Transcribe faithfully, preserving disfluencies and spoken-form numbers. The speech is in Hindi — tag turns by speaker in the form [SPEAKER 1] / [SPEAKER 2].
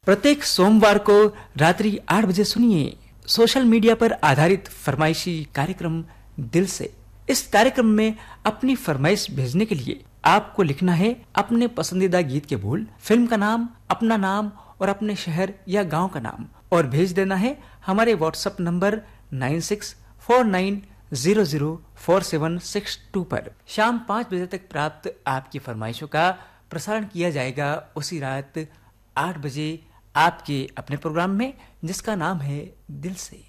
[SPEAKER 1] प्रत्येक सोमवार को रात्रि आठ बजे सुनिए सोशल मीडिया पर आधारित फरमाइशी कार्यक्रम दिल से। इस कार्यक्रम में अपनी फरमाइश भेजने के लिए आपको लिखना है अपने पसंदीदा गीत के बोल, फिल्म का नाम, अपना नाम और अपने शहर या गांव का नाम, और भेज देना है हमारे WhatsApp number nine six four nine zero zero four seven six to पर। शाम पाँच बजे तक प्राप्त आपकी फरमाइशों का प्रसारण किया जाएगा उसी रात आठ बजे आपके अपने प्रोग्राम में, जिसका नाम है दिल से।